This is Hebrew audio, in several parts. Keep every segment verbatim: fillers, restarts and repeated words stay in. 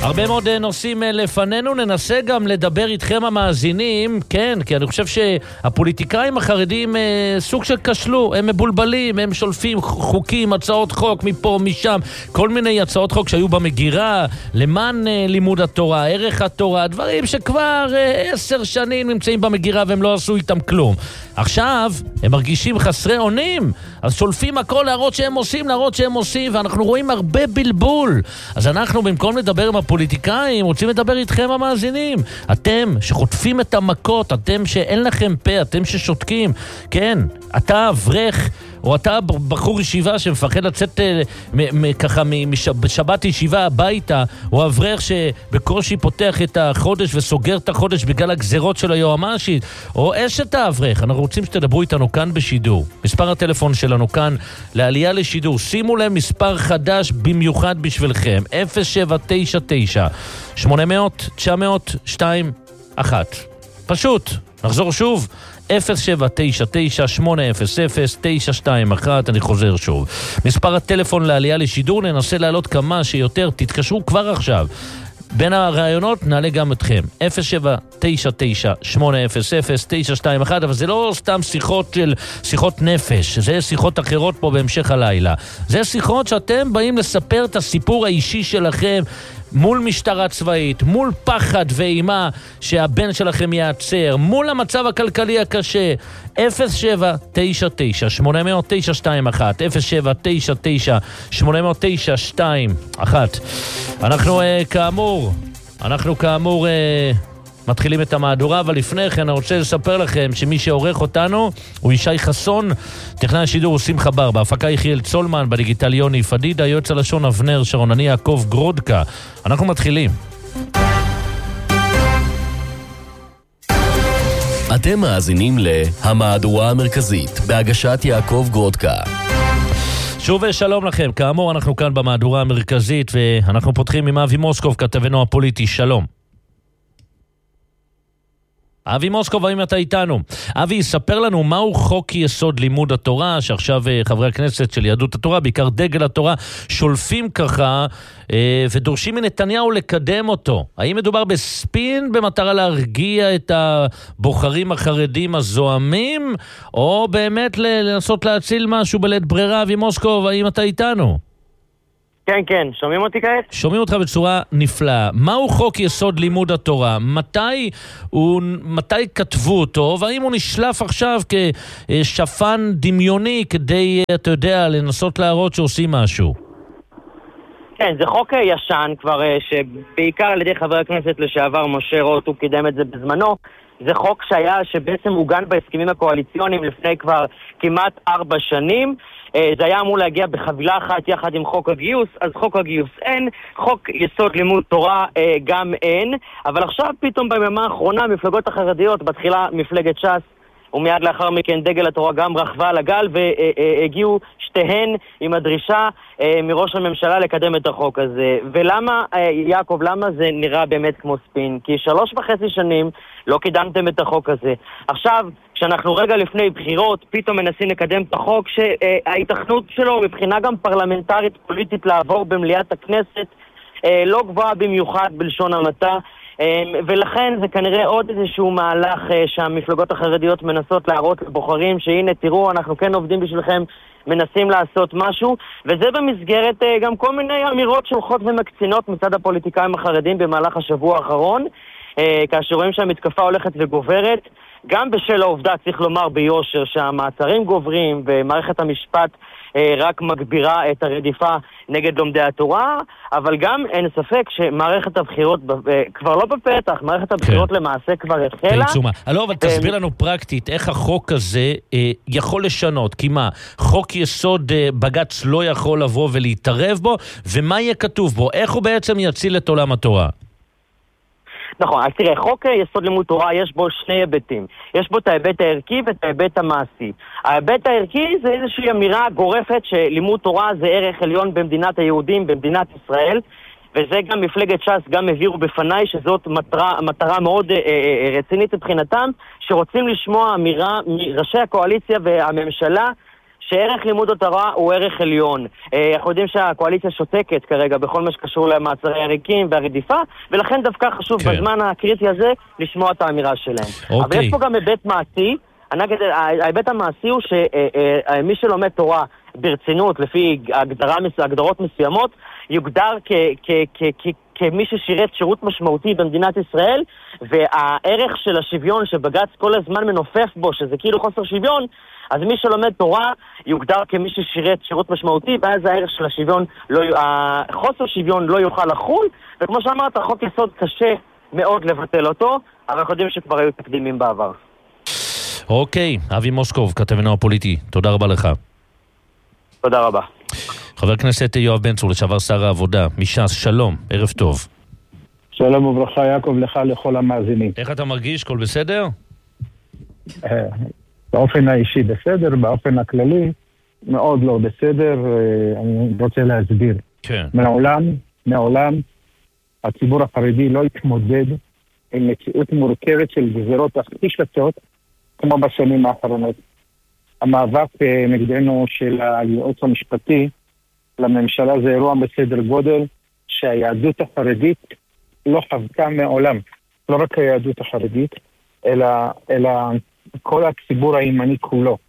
הרבה מאוד נושאים לפנינו, ננסה גם לדבר איתכם המאזינים, כן, כי אני חושב שהפוליטיקאים החרדים סוג של כשלו, הם מבולבלים, הם שולפים חוקים, הצעות חוק מפה, משם, כל מיני הצעות חוק שהיו במגירה, למען לימוד התורה, ערך התורה, דברים שכבר עשר שנים נמצאים במגירה והם לא עשו איתם כלום. עכשיו הם מרגישים חסרי אונים, אז שולפים הכל להראות שהם עושים, להראות שהם עושים, ואנחנו רואים הרבה בלבול. אז אנחנו במקום לדבר עם הפוליטיקאים, רוצים לדבר איתכם המאזינים. אתם שחוטפים את המכות, אתם שאין לכם פה, אתם ששותקים. כן, אתה אברך, או אתה בחור ישיבה שמפחד לצאת מ- מ- ככה בשבת ישיבה הביתה, או אברך שבקושי פותח את החודש וסוגר את החודש בגלל הגזרות של היועמ"שית, או אשת האברך. אנחנו רוצים שתדברו איתנו כאן בשידור. מספר הטלפון שלנו כאן לעלייה לשידור. שימו להם מספר חדש במיוחד בשבילכם. אפס שבע תשע תשע שמונה אפס אפס תשע אפס שתיים אחת. פשוט, נחזור שוב. אפס שבע תשע תשע שמונה אפס אפס תשע שתיים אחת. אני חוזר שוב. מספר הטלפון לעלייה לשידור, ננסה לעלות כמה שיותר, תתקשרו כבר עכשיו. בין הרעיונות נעלה גם אתכם. אפס שבע תשע תשע שמונה אפס אפס תשע שתיים אחת, אבל זה לא סתם שיחות של שיחות נפש, זה שיחות אחרות פה בהמשך הלילה. זה שיחות שאתם באים לספר את הסיפור האישי שלכם מול משטרה צבאית, מול פחד ואימה שהבן שלכם יעצר, מול המצב הכלכלי הקשה. אפס שבע תשע תשע שמונה אפס אפס תשע שתיים אחת, אפס שבע תשע תשע שמונה אפס אפס תשע שתיים אחת. אנחנו uh, כאמור, אנחנו כאמור uh, מתחילים את המהדורה, אבל לפני כן אני רוצה לספר לכם שמי שעורך אותנו הוא ישי חסון, טכנאי השידור הוא שמחה בר, בהפקה יחיאל צולמן, בדיגיטל יוני פדידה, יועץ הלשון אבנר שרון, אני יעקב גרודקה. אנחנו מתחילים. אתם מאזינים להמהדורה המרכזית בהגשת יעקב גרודקה. שוב שלום לכם, כאמור אנחנו כאן במהדורה המרכזית ואנחנו פותחים עם אבי מוסקוב, כתבנו הפוליטי. שלום אבי מוסקוב, האם אתה איתנו? אבי, ספר לנו מהו חוק יסוד לימוד התורה, שעכשיו חברי הכנסת של יהדות התורה, בעיקר דגל התורה, שולפים ככה אה, ודורשים מנתניהו לקדם אותו. האם מדובר בספין במטרה להרגיע את הבוחרים החרדים הזוהמים, או באמת לנסות להציל משהו בלית ברירה? אבי מוסקוב, האם אתה איתנו? כן, כן. שומעים אותי כעת? שומעים אותך בצורה נפלאה. מהו חוק יסוד לימוד התורה? מתי הוא, מתי כתבו אותו? והאם הוא נשלף עכשיו כשפן דמיוני כדי, אתה יודע, לנסות להראות שעושים משהו? כן, זה חוק ישן כבר, שבעיקר על ידי חבר הכנסת לשעבר משה רוט, הוא קידם את זה בזמנו. זה חוק שהיה, שבעצם עוגן בהסכמים הקואליציוניים לפני כבר כמעט ארבע שנים. זה היה אמור להגיע בחבילה אחת יחד עם חוק הגיוס, אז חוק הגיוס אין, חוק יסוד לימוד תורה גם אין, אבל עכשיו פתאום ביממה האחרונה המפלגות החרדיות, בתחילה מפלגת ש"ס, ומיד לאחר מכן דגל התורה גם רכבה על הגל, והגיעו שתיהן עם הדרישה מראש הממשלה לקדם את החוק הזה. ולמה, יעקב, למה זה נראה באמת כמו ספין? כי שלוש וחצי שנים לא קידמתם את החוק הזה. עכשיו, כשאנחנו רגע לפני בחירות, פתאום מנסים לקדם את החוק שההיתכנות שלו מבחינה גם פרלמנטרית פוליטית לעבור במליאת הכנסת לא גבוהה במיוחד בלשון המעטה, ולכן זה כנראה עוד איזשהו מהלך שהמפלגות החרדיות מנסות להראות לבוחרים שהנה תראו אנחנו כן עובדים בשבילכם, מנסים לעשות משהו, וזה במסגרת גם כל מיני אמירות שולחות ומקצינות מצד הפוליטיקאים החרדים במהלך השבוע האחרון, כאשר רואים שהמתקפה הולכת וגוברת, גם בשל העובדה, צריך לומר ביושר, שהמעצרים גוברים ומערכת המשפט רק מגבירה את הרדיפה נגד לומדי התורה, אבל גם אין ספק שמערכת הבחירות כבר לא בפתח, מערכת הבחירות למעשה כבר התחילה. לא, אבל תסביר לנו פרקטית איך החוק הזה יכול לשנות, כי מה, חוק יסוד בג"ץ לא יכול לבוא ולהתערב בו, ומה יהיה כתוב בו, איך הוא בעצם יציל את עולם התורה? נכון, אז תראה, חוק יסוד לימוד תורה יש בו שני היבטים. יש בו את ההיבט הערכי ואת ההיבט המעשי. ההיבט הערכי זה איזושהי אמירה גורפת שלימוד תורה זה ערך עליון במדינת היהודים, במדינת ישראל, וזה גם מפלגת ש"ס גם הביאו בפניי שזאת מטרה, מטרה מאוד אה, אה, רצינית מבחינתם, שרוצים לשמוע אמירה מראשי הקואליציה והממשלה שערך לימוד התורה הוא ערך עליון. אנחנו יודעים שהקואליציה שותקת כרגע בכל מה שקשור למעצרי עריקים והרדיפה, ולכן דווקא חשוב כן. בזמן הקריטי הזה לשמוע את האמירה שלהם. אוקיי. אבל יש פה גם היבט מעשי, ההיבט המעשי הוא שמי שלומד תורה ברצינות לפי הגדרה, הגדרות מסוימות יוגדר כ, כ, כ, כ, כמי ששירת שירות משמעותי במדינת ישראל, והערך של השוויון שבג"ץ כל הזמן מנופף בו, שזה כאילו חוסר שוויון, אז מי שלומד תורה יוגדר כמי ששירת שירות משמעותי, ואז הערך של השוויון, לא, החוסר שוויון לא יוכל לחול, וכמו שאמרת, חוק יסוד קשה מאוד לבטל אותו, אבל אנחנו יודעים שכבר היו תקדימים בעבר. אוקיי, אבי מוסקוב, כתבנו הפוליטי, תודה רבה לך. תודה רבה. חבר הכנסת יואב בן צור, לשעבר שר העבודה, מש"ס, שלום, ערב טוב. שלום וברכה יעקב, לך לכל המאזינים. איך אתה מרגיש? כל בסדר? באופן האישי בסדר, באופן הכללי מאוד לא בסדר, אני רוצה להסביר. כן. מעולם, מעולם, הציבור החרדי לא התמודד עם מציאות מורכבת של גזירות הכי קשות, כמו בשנים האחרונות. המאבק נגדנו של הייעוץ המשפטי לממשלה זה אירוע בסדר גודל שהיהדות החרדית לא חוותה מעולם. לא רק היהדות החרדית, אלא, אלא כל הציבור הימני כולו.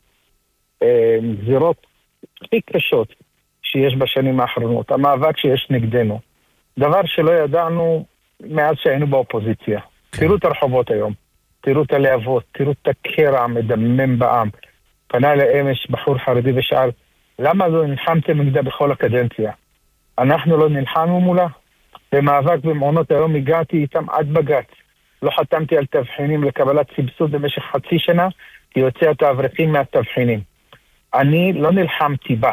גזירות הכי קשות שיש בשנים האחרונות. המאבק שיש נגדנו. דבר שלא ידענו מאז שהיינו באופוזיציה. תראו את הרחובות היום. תראו את הלהבות. תראו את הקרע המדמם בעם. פנה לאמש בחור חרדי ושאל, למה לא נלחמתם נגדה בכל הקדנציה? אנחנו לא נלחמנו מולה. במאבק במעונות היום הגעתי איתם עד בג"ץ. לא חתמתי על תבחינים לקבלת סבסוד במשך חצי שנה, כי יוצא את האברכים מהתבחינים. אני לא נלחמתי בה.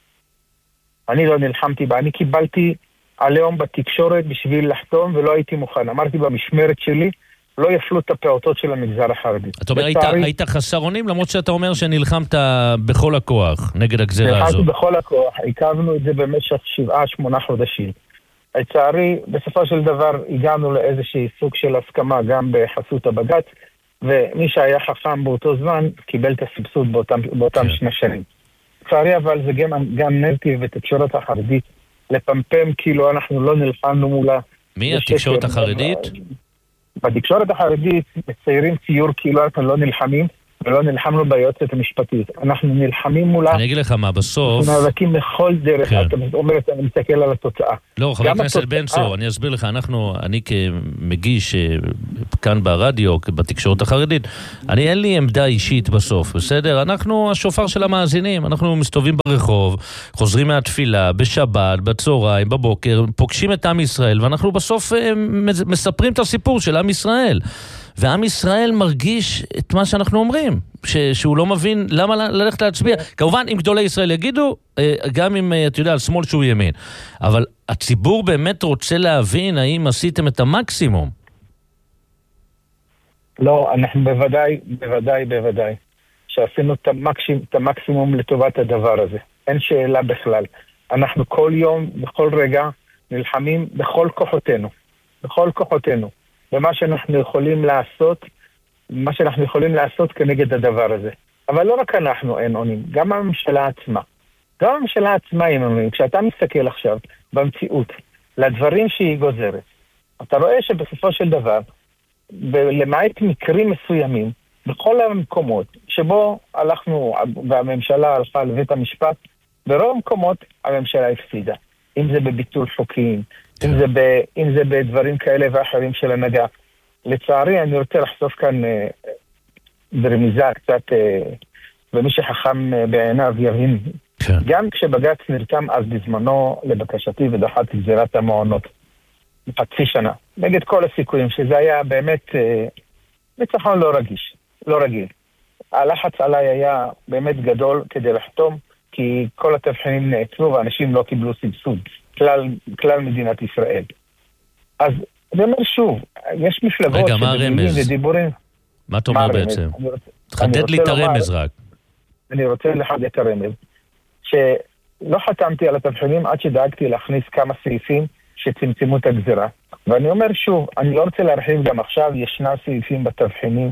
אני לא נלחמתי בה. אני קיבלתי עליהם בתקשורת בשביל לחתום ולא הייתי מוכן. אמרתי במשמרת שלי, לא יפלו את הפעוטות של המגזר החרדי. אתה אומר, היית, היית חסר אונים, למרות שאתה אומר שנלחמת בכל הכוח נגד הגזירה הזו. נלחמתי בכל הכוח, עיכבנו את זה במשך שבעה, שמונה חודשים. לצערי, בסופו של דבר הגענו לאיזושהי סוג של הסכמה גם בחסות הבג"ץ, ומי שהיה חכם באותו זמן קיבל את הסבסוד באותם, באותם שני שנים. לצערי אבל זה גם, גם נרטיב בתקשורת החרדית, לפמפם כאילו אנחנו לא נלחמנו מולה. מי התקשורת החרדית? בתקשורת החרדית מציירים ציור כאילו אנחנו לא נלחמים, ולא נלחמנו ביועצת המשפטית. אנחנו נלחמים מולה. אני אגיד לך מה, בסוף... אנחנו נאבקים בכל דרך. כן. אתה אומרת, אני מסתכל על התוצאה. לא, חבר הכנסת בן צור, אני אסביר לך, אנחנו, אני כמגיש כאן ברדיו, בתקשורת החרדית, אני אין לי עמדה אישית בסוף, בסדר? אנחנו השופר של המאזינים, אנחנו מסתובבים ברחוב, חוזרים מהתפילה, בשבת, בצהריים, בבוקר, פוגשים את עם ישראל, ואנחנו בסוף מספרים את הסיפור של עם ישראל. ועם ישראל מרגיש את מה שאנחנו אומרים, ש- שהוא לא מבין למה ל- ללכת להצביע. כמובן, אם גדולי ישראל יגידו, גם אם, אתה יודע, על שמאל שהוא ימין. אבל הציבור באמת רוצה להבין האם עשיתם את המקסימום. לא, אנחנו בוודאי, בוודאי, בוודאי, שעשינו את המקסימום, את המקסימום לטובת הדבר הזה. אין שאלה בכלל. אנחנו כל יום, בכל רגע, נלחמים בכל כוחותינו. בכל כוחותינו. ומה שאנחנו יכולים לעשות, מה שאנחנו יכולים לעשות כנגד הדבר הזה. אבל לא רק אנחנו אין עונים, גם הממשלה עצמה. גם הממשלה עצמה אין עונים. כשאתה מסתכל עכשיו במציאות לדברים שהיא גוזרת, אתה רואה שבסופו של דבר, למעט מקרים מסוימים, בכל המקומות שבו הלכנו, והממשלה הלכה לבית המשפט, ברוב המקומות הממשלה הפסידה. אם זה בביטול חוקיים, אם זה, ב, אם זה בדברים כאלה ואחרים של הנהגה. לצערי, אני רוצה לחשוף כאן אה, ברמיזה קצת, אה, ומי שחכם אה, בעיניו יבין. כן. גם כשבג"ץ נרתם אז בזמנו לבקשתי ודחת גזירת המעונות, חצי שנה, נגד כל הסיכויים, שזה היה באמת אה, ניצחון לא רגיש, לא רגיל. הלחץ עליי היה באמת גדול כדי לחתום, כי כל התבחינים נעצרו ואנשים לא קיבלו סבסוד. כלל, כלל מדינת ישראל. אז זה אומר שוב, יש מפלגות רגע, מה הרמז? ודיבורים. מה אתה אומר בעצם? תחדד לי את הרמז רק. אני רוצה לחדד את הרמז. שלא חתמתי על התבחינים עד שדאגתי להכניס כמה סעיפים שצמצמו את הגזירה. ואני אומר שוב, אני לא רוצה להרחיב גם עכשיו, ישנם סעיפים בתבחינים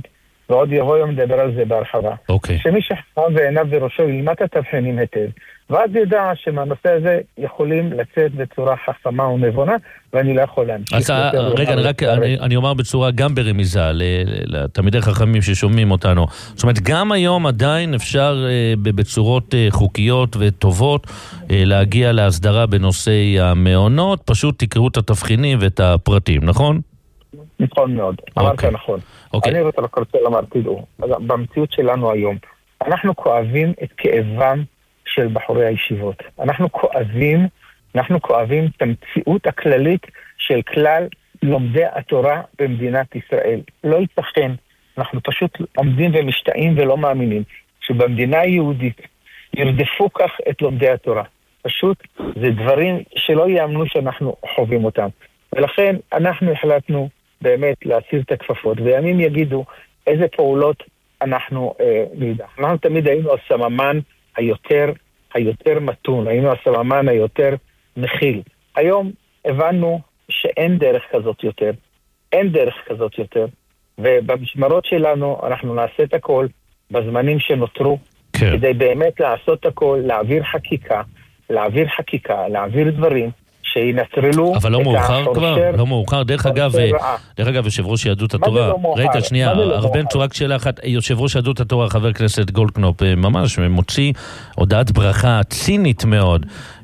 ועוד יבוא יום לדבר על זה בהרחבה. אוקיי. שמי שחכם ועיניו וראשו ילמד את התבחינים היטב, ואז ידע שמהנושא הזה יכולים לצאת בצורה חכמה ונבונה, ואני לא יכול להמשיך. אז רגע, אני רק, אני, אני אומר בצורה גם ברמיזה, לתלמידי חכמים ששומעים אותנו. זאת אומרת, גם היום עדיין אפשר בצורות חוקיות וטובות להגיע להסדרה בנושאי המעונות, פשוט תקראו את התבחינים ואת הפרטים, נכון? נכון מאוד, אמרת נכון. אני רוצה לומר, תדעו, במציאות שלנו היום, אנחנו כואבים את כאבם של בחורי הישיבות. אנחנו כואבים, אנחנו כואבים את המציאות הכללית של כלל לומדי התורה במדינת ישראל. לא ייתכן, אנחנו פשוט עומדים ומשתאים ולא מאמינים, שבמדינה היהודית ירדפו כך את לומדי התורה. פשוט זה דברים שלא יאמנו שאנחנו חווים אותם. ולכן אנחנו החלטנו באמת להסיר את הכפפות, וימים יגידו איזה פעולות אנחנו אה, נדע. אנחנו תמיד היינו הסממן היותר, היותר מתון, היינו הסממן היותר מכיל. היום הבנו שאין דרך כזאת יותר, אין דרך כזאת יותר, ובמשמרות שלנו אנחנו נעשה את הכל בזמנים שנותרו, כן. כדי באמת לעשות את הכל, להעביר חקיקה, להעביר חקיקה, להעביר דברים, שינטרלו אבל לא מאוחר כבר, לא מאוחר. דרך אגב, דרך אגב, יושב ראש יהדות התורה, רגע, שנייה, הרב בן צור, רק שאלה אחת, יושב ראש יהדות התורה, חבר הכנסת גולדקנופ, ממש מוציא הודעת ברכה צינית מאוד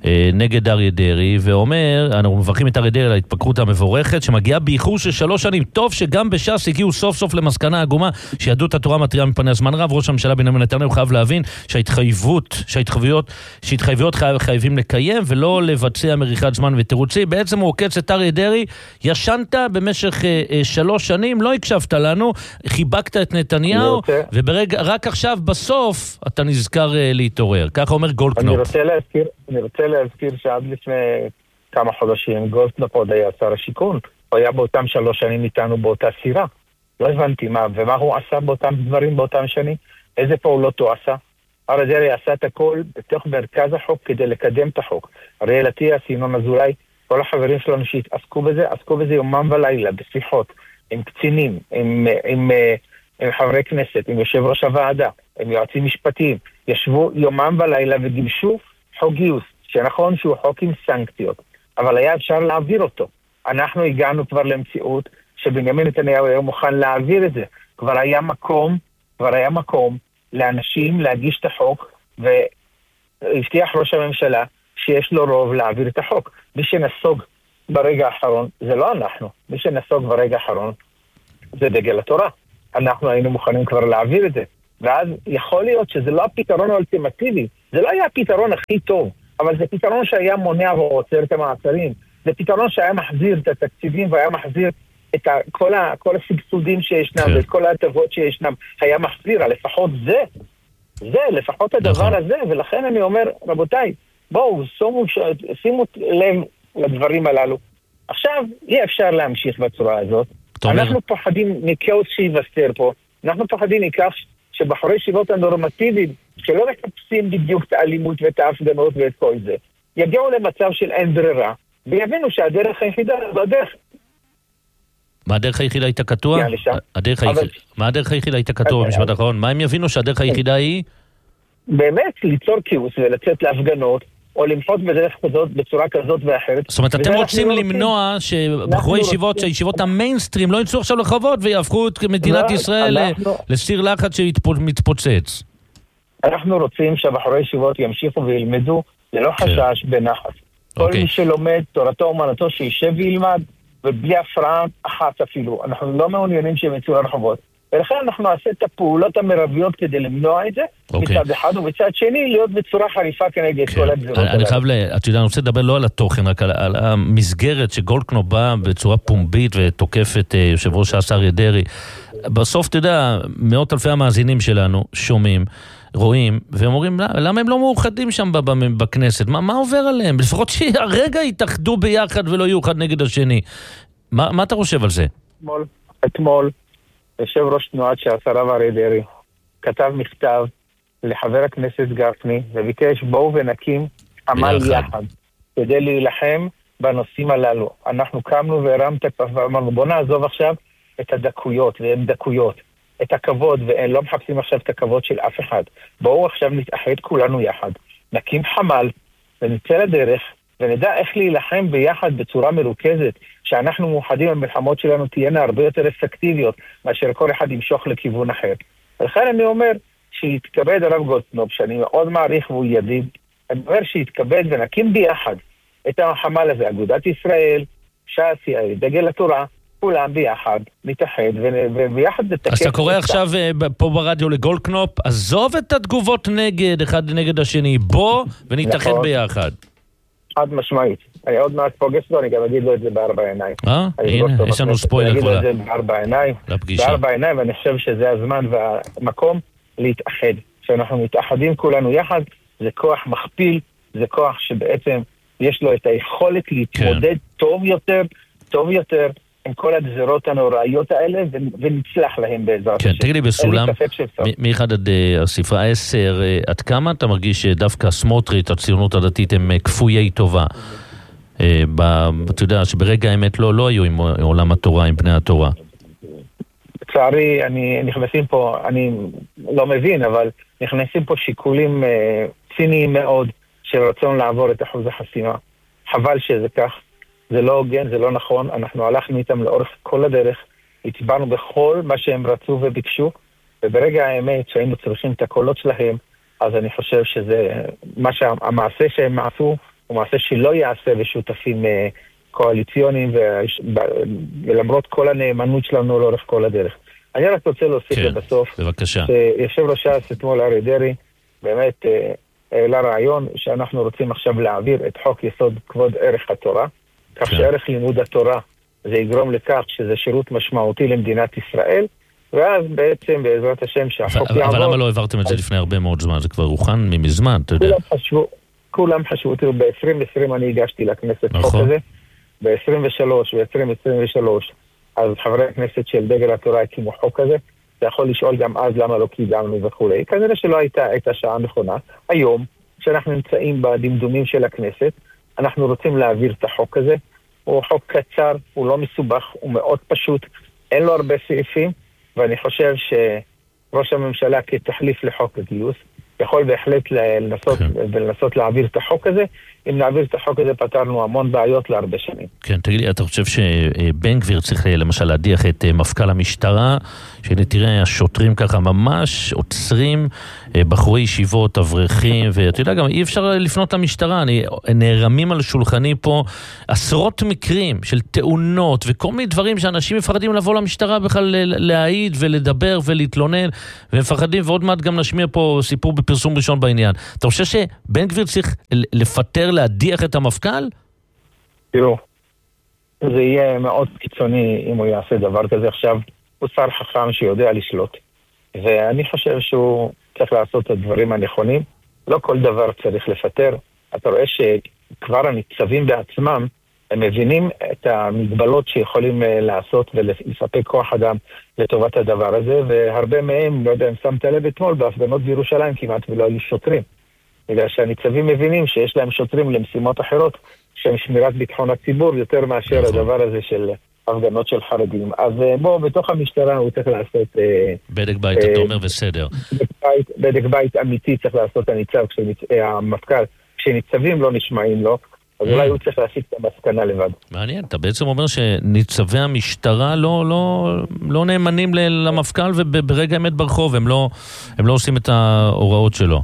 נגד אריה דרעי, ואומר, אנחנו מברכים את אריה דרעי על ההתפקרות המבורכת, שמגיעה באיחור של שלוש שנים. טוב שגם בש"ס הגיעו סוף סוף למסקנה עגומה, שיהדות התורה מתריעה מפני הזמן רב. ראש הממשלה בנימין נתניהו חייב להבין שההתחייבות, שההתחייבויות, שההתחייבויות חייבים לקיים, ולא לבצע מריחת זמן ותירוצי. בעצם הוא עוקץ את אריה דרעי, ישנת במשך אה, אה, שלוש שנים, לא הקשבת לנו, חיבקת את נתניהו, וברגע, רק עכשיו בסוף אתה נזכר אה, להתעורר. ככה אומר גולדקנופ. אני רוצה להזכיר, אני רוצה להזכיר שעד לפני כמה חודשים גולדקנופ עוד היה שר השיכון, הוא היה באותם שלוש שנים איתנו באותה סירה. לא הבנתי מה, ומה הוא עשה באותם דברים באותם שנים, איזה פעולות הוא עשה. אריה דרעי עשה את הכל בתוך מרכז החוק כדי לקדם את החוק. אריאל אטיאס, ינון אזולאי, כל החברים שלנו שהתעסקו בזה, עסקו בזה יומם ולילה, בשיחות, עם קצינים, עם, עם, עם חברי כנסת, עם יושב ראש הוועדה, עם יועצים משפטיים, ישבו יומם ולילה וגיבשו חוק גיוס, שנכון שהוא חוק עם סנקציות, אבל היה אפשר להעביר אותו. אנחנו הגענו כבר למציאות שבנימין נתניהו היה מוכן להעביר את זה. כבר היה מקום, כבר היה מקום לאנשים להגיש את החוק, והבטיח ראש הממשלה שיש לו רוב להעביר את החוק. מי שנסוג ברגע האחרון, זה לא אנחנו. מי שנסוג ברגע האחרון, זה דגל התורה. אנחנו היינו מוכנים כבר להעביר את זה. ואז יכול להיות שזה לא הפתרון האולטימטיבי. זה לא היה הפתרון הכי טוב, אבל זה פתרון שהיה מונע ועוצר את המעצרים. זה פתרון שהיה מחזיר את התקציבים והיה מחזיר את כל, ה, כל הסבסודים שישנם ואת כל ההטבות שישנם. היה מחזיר, לפחות זה. זה, לפחות הדבר הזה. ולכן אני אומר, רבותיי, בואו, שימו, שימו לב לדברים הללו. עכשיו, אי אפשר להמשיך בצורה הזאת. אנחנו פוחדים מכאוס שיבסתר פה. אנחנו פוחדים מכך שבחורי ישיבות הנורמטיביים, שלא מחפשים בדיוק את האלימות ואת ההפגנות ואת כל זה, יגיעו למצב של אין ברירה, ויבינו שהדרך היחידה זו הדרך. מה הדרך היחידה הייתה כתוע? מה הדרך היחידה הייתה כתוע במשפט האחרון? מה הם יבינו שהדרך היחידה היא? באמת, ליצור כאוס ולצאת להפגנות, או למחות בדרך כזאת, בצורה כזאת ואחרת. זאת אומרת, אתם רוצים למנוע שבחורי ישיבות, שהישיבות המיינסטרים לא יצאו עכשיו לחוות ויהפכו את מדינת ישראל לסיר לחץ שמתפוצץ. אנחנו רוצים שהבחורי ישיבות ימשיכו וילמדו ללא חשש בנחת. כל מי שלומד תורתו אומנותו שישב וילמד, ובלי הפרעה אחת אפילו. אנחנו לא מעוניינים שהם יצאו לרחובות. ולכן אנחנו נעשה את הפעולות המרביות כדי למנוע את זה, מצד אחד, ובצד שני להיות בצורה חריפה כנגד כל הגזירות. אני חייב, את יודעת, אני רוצה לדבר לא על התוכן, רק על המסגרת שגולדקנופ בא בצורה פומבית ותוקף את יושב ראש ש"ס אריה דרעי. בסוף, אתה יודע, מאות אלפי המאזינים שלנו שומעים, רואים, והם אומרים, למה הם לא מאוחדים שם בכנסת? מה עובר עליהם? לפחות שהרגע יתאחדו ביחד ולא יהיו אחד נגד השני. מה אתה חושב על זה? אתמול, אתמול, יושב ראש תנועת ש"ס הרב אריה דרעי כתב מכתב לחבר הכנסת גפני וביקש בואו ונקים עמל יחד כדי להילחם בנושאים הללו. אנחנו קמנו והרמת את ואמרנו בוא נעזוב עכשיו את הדקויות, והן דקויות. את הכבוד, ולא מחפשים עכשיו את הכבוד של אף אחד. בואו עכשיו נתאחד כולנו יחד, נקים חמ"ל, ונצא לדרך, ונדע איך להילחם ביחד בצורה מרוכזת, שאנחנו מאוחדים, המלחמות שלנו תהיינה הרבה יותר אפקטיביות, מאשר כל אחד ימשוך לכיוון אחר. ולכן אני אומר, שיתכבד הרב גולדקנופ, שאני מאוד מעריך והוא ידיד, אני אומר שיתכבד ונקים ביחד את החמ"ל הזה, אגודת ישראל, ש"ס, דגל התורה, כולם ביחד, נתאחד, וביחד נתקן. אז אתה קורא עכשיו פה ברדיו לגולדקנופ, עזוב את התגובות נגד, אחד נגד השני, בוא ונתאחד ביחד. חד משמעית. אני עוד מעט פוגש לו, אני גם אגיד לו את זה בארבע עיניים. אה? הנה, יש לנו ספוילר. אני אגיד לו את זה בארבע עיניים. בארבע עיניים, ואני חושב שזה הזמן והמקום להתאחד. כשאנחנו מתאחדים כולנו יחד, זה כוח מכפיל, זה כוח שבעצם יש לו את היכולת להתמודד טוב יותר, טוב יותר, עם כל הגזרות הנוראיות האלה, ונצלח להם בעזרת השם. כן, תגיד לי בסולם, מאחד עד הספרה עשר, עד כמה אתה מרגיש שדווקא סמוטריץ', הציונות הדתית, הם כפויי טובה? אתה יודע, שברגע האמת לא היו עם עולם התורה, עם בני התורה. לצערי, אני נכנסים פה, אני לא מבין, אבל נכנסים פה שיקולים ציניים מאוד, של רצון לעבור את אחוז החסימה. חבל שזה כך. זה לא הוגן, זה לא נכון, אנחנו הלכנו איתם לאורך כל הדרך, הצבענו בכל מה שהם רצו וביקשו, וברגע האמת שהיינו צריכים את הקולות שלהם, אז אני חושב שזה, מה שהמעשה שהם עשו, הוא מעשה שלא יעשה בשותפים קואליציוניים, ולמרות כל הנאמנות שלנו לאורך כל הדרך. אני רק רוצה להוסיף לבסוף, שיושב ראש ש"ס אתמול אריה דרעי, באמת העלה רעיון שאנחנו רוצים עכשיו להעביר את חוק יסוד כבוד ערך התורה, כך שערך לימוד התורה זה יגרום לכך שזה שירות משמעותי למדינת ישראל, ואז בעצם בעזרת השם שהחוק יעבור... אבל למה לא העברתם את זה לפני הרבה מאוד זמן? זה כבר הוכן ממזמן, אתה יודע. כולם חשבו, כולם חשבו, תראו, ב-עשרים עשרים אני הגשתי לכנסת חוק הזה, ב-עשרים ושלוש ו-עשרים עשרים ושלוש, אז חברי הכנסת של דגל התורה הקימו חוק הזה, אתה יכול לשאול גם אז למה לא קידמנו וכו'. כנראה שלא הייתה את השעה הנכונה. היום, כשאנחנו נמצאים בדמדומים של הכנסת, אנחנו רוצים להעביר את החוק הזה. הוא חוק קצר, הוא לא מסובך, הוא מאוד פשוט, אין לו הרבה סעיפים, ואני חושב שראש הממשלה כתחליף לחוק הגיוס, יכול בהחלט לנסות, ולנסות להעביר את החוק הזה. אם נעביר את החוק הזה פתרנו המון בעיות להרבה שנים. כן, תגיד לי, אתה חושב שבן גביר צריך למשל להדיח את מפכ"ל המשטרה, שתראה, השוטרים ככה ממש עוצרים בחורי ישיבות, אברכים, ואתה יודע גם, אי אפשר לפנות למשטרה, אני, נערמים על שולחני פה עשרות מקרים של תאונות, וכל מיני דברים שאנשים מפחדים לבוא למשטרה בכלל להעיד ולדבר ולהתלונן, ומפחדים, ועוד מעט גם נשמיע פה סיפור בפרסום ראשון בעניין. אתה חושב שבן גביר צריך לפטר, להדיח את המפכ"ל? תראו, זה יהיה מאוד קיצוני אם הוא יעשה דבר כזה. עכשיו, הוא שר חכם שיודע לשלוט, ואני חושב שהוא צריך לעשות את הדברים הנכונים. לא כל דבר צריך לפטר. אתה רואה שכבר הניצבים בעצמם, הם מבינים את המגבלות שיכולים לעשות ולספק כוח אדם לטובת הדבר הזה, והרבה מהם, לא יודע אם שמת לב אתמול, בהפגנות בירושלים כמעט ולא היו שוטרים. בגלל שהניצבים מבינים שיש להם שוטרים למשימות אחרות, שהם שמירת ביטחון הציבור יותר מאשר הדבר הזה של הפגנות של חרדים. אז בוא, בתוך המשטרה הוא צריך לעשות... בדק בית, אתה אומר, וסדר. בדק בית אמיתי צריך לעשות הניצב, המפכ"ל, כשניצבים לא נשמעים לו, אז אולי הוא צריך להסיק את המסקנה לבד. מעניין, אתה בעצם אומר שניצבי המשטרה לא, לא, לא נאמנים למפכ"ל, וברגע האמת ברחוב הם לא, הם לא עושים את ההוראות שלו.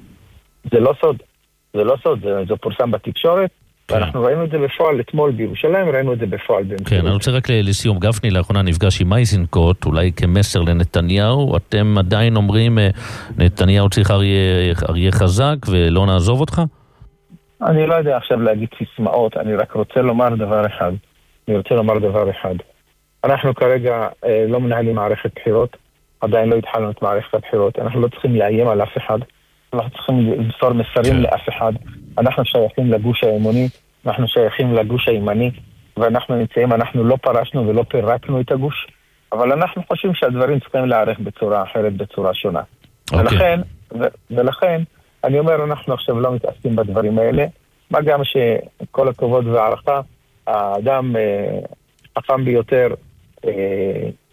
זה לא סוד, זה לא סוד, זה, זה פורסם בתקשורת, כן. ואנחנו ראינו את זה בפועל אתמול בירושלים, ראינו את זה בפועל. כן, אני רוצה רק לסיום, גפני לאחרונה נפגש עם אייזנקוט, אולי כמסר לנתניהו, אתם עדיין אומרים, נתניהו צריך אריה, אריה חזק ולא נעזוב אותך? אני לא יודע עכשיו להגיד סיסמאות, אני רק רוצה לומר דבר אחד, אני רוצה לומר דבר אחד. אנחנו כרגע אה, לא מנהלים מערכת בחירות, עדיין לא התחלנו את מערכת הבחירות, אנחנו לא צריכים לאיים על אף אחד, אנחנו צריכים למסור מסרים לאף אחד. אנחנו שייכים לגוש האמוני, אנחנו שייכים לגוש הימני, ואנחנו נמצאים, אנחנו לא פרשנו ולא פירקנו את הגוש, אבל אנחנו חושבים שהדברים צריכים להערך בצורה אחרת, בצורה שונה. Okay. ולכן, ו- ולכן, אני אומר, אנחנו עכשיו לא מתעסקים בדברים האלה, מה גם שכל הכבוד והערכה, האדם אה, חכם ביותר, אה,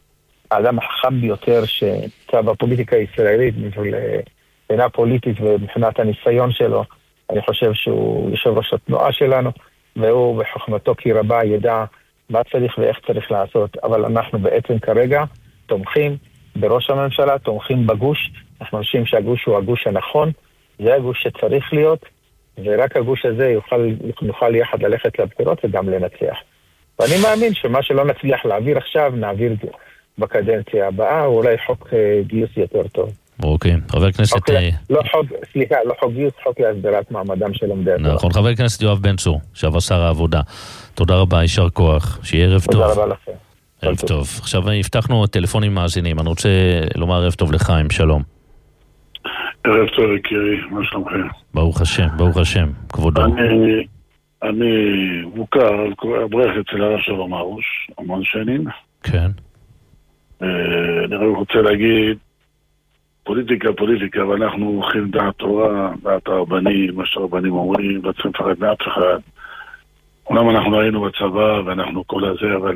האדם החכם ביותר שנמצא בפוליטיקה הישראלית, מבחינה פוליטית ומבחינת הניסיון שלו. אני חושב שהוא יושב ראש התנועה שלנו, והוא בחוכמתו כי רבה ידע מה צריך ואיך צריך לעשות. אבל אנחנו בעצם כרגע תומכים בראש הממשלה, תומכים בגוש. אנחנו חושבים שהגוש הוא הגוש הנכון, זה הגוש שצריך להיות, ורק הגוש הזה יוכל, יוכל יחד ללכת לבחירות וגם לנצח. ואני מאמין שמה שלא נצליח להעביר עכשיו, נעביר בקדנציה הבאה, או אולי חוק גיוס יותר טוב. אוקיי, חבר הכנסת... לא חוק, סליחה, לא חוק גיוס, חוק להסדרת מעמדם של לומדי התורה. נכון, חבר הכנסת יואב בן צור, שעבר שר העבודה. תודה רבה, יישר כוח, שיהיה ערב טוב. תודה רבה לכם. ערב טוב. עכשיו הבטחנו טלפונים מאזינים, אני רוצה לומר ערב טוב לחיים, שלום. ערב טוב יקירי, מה שלומכם? ברוך השם, ברוך השם, כבודו. אני, אני מוכר על אברך אצל הרב שלום הרוש, המון שנים. כן. אני רק רוצה להגיד, פוליטיקה, פוליטיקה, ואנחנו הולכים דעת תורה, דעת הרבנים, מה שהרבנים אומרים, לא צריכים לפחד מאף אחד. אומנם אנחנו היינו בצבא ואנחנו כל הזה, אבל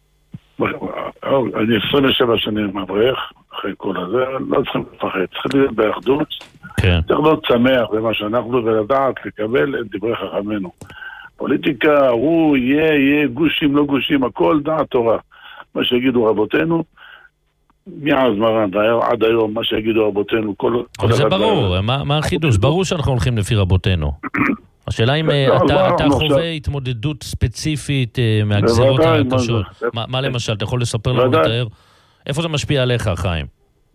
אני עשרים ושבע שנים מברך, אחרי כל הזה, לא צריכים לפחד, צריכים להיות באחדות, כן. צריך להיות שמח במה שאנחנו, ולדעת לקבל את דברי חכמינו. פוליטיקה, הוא יהיה, יהיה גושים, לא גושים, הכל דעת תורה. מה שיגידו רבותינו, מאז מרן, עד היום, מה שיגידו רבותינו, כל... אבל זה ברור, מה החידוש? ברור שאנחנו הולכים לפי רבותינו. השאלה אם אתה חווה התמודדות ספציפית מהגזרות הקשות. מה למשל? אתה יכול לספר לנו לתאר? איפה זה משפיע עליך, חיים?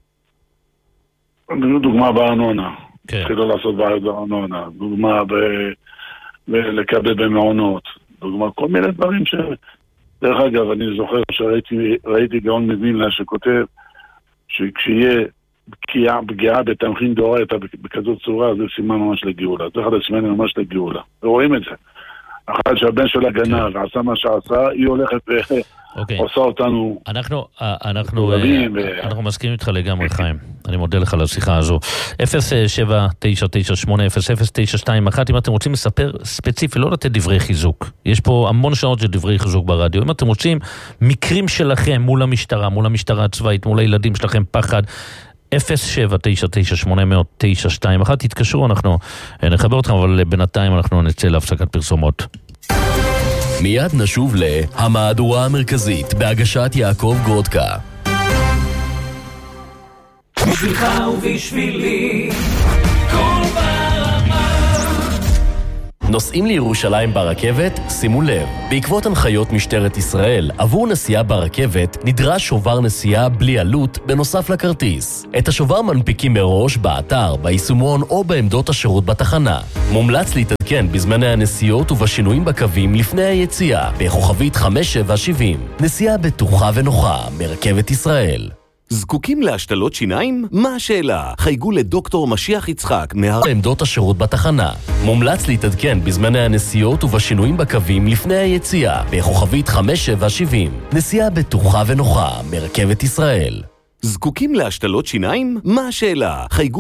דוגמה בארנונה. התחילו לעשות בעיות בארנונה. דוגמה לקבל במעונות. דוגמה, כל מיני דברים ש... דרך אגב, אני זוכר שראיתי גאון מווילנה שכותב שכשיהיה פגיעה בתמכין דאורייתא בכזאת צורה, זה סימן ממש לגאולה. זה אחד הסימנים ממש לגאולה. ורואים את זה. אחת שהבן שלה גנב ועשה מה שעשה, היא הולכת ועושה אותנו... אנחנו מסכימים איתך לגמרי, חיים. אני מודה לך על השיחה הזו. אפס שבע תשע תשע שמונה אפס אפס תשע שתיים אחת, אם אתם רוצים לספר ספציפי, לא לתת דברי חיזוק. יש פה המון שעות של דברי חיזוק ברדיו. אם אתם רוצים מקרים שלכם מול המשטרה, מול המשטרה הצבאית, מול הילדים שלכם, פחד, אפס שבע תשע תשע שמונה תשע שתיים אחת, תתקשרו, אנחנו נחבר אתכם, אבל בינתיים אנחנו נצא להפסקת פרסומות. מיד נשוב להמהדורה המרכזית בהגשת יעקב גרודקה. בשבילך ובשבילי כל ברמה. נוסעים לירושלים ברכבת? שימו לב, בעקבות הנחיות משטרת ישראל, עבור נסיעה ברכבת נדרש שובר נסיעה בלי עלות בנוסף לכרטיס. את השובר מנפיקים מראש באתר, ביישומון או בעמדות השירות בתחנה. מומלץ להתעדכן בזמני הנסיעות ובשינויים בקווים לפני היציאה, בכוכבית חמש שבע שבעים. נסיעה בטוחה ונוחה מרכבת ישראל. זקוקים להשתלות שיניים? מה השאלה? חייגו לדוקטור משיח יצחק מהעמדות השירות בתחנה. מומלץ להתעדכן בזמני הנסיעות ובשינויים בקווים לפני היציאה, בכוכבית חמש שבע שבעים. נסיעה בטוחה ונוחה מרכבת ישראל. זקוקים להשתלות שיניים? מה השאלה? חייגו